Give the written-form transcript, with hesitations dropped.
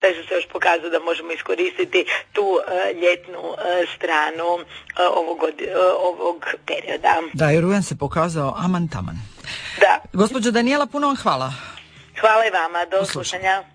da se još pokazao da možemo iskoristiti tu ljetnu stranu ovog perioda. Da, i rujan se pokazao aman taman. Da. Gospođo Danijela, puno vam hvala. Hvala i vama, do slušanja.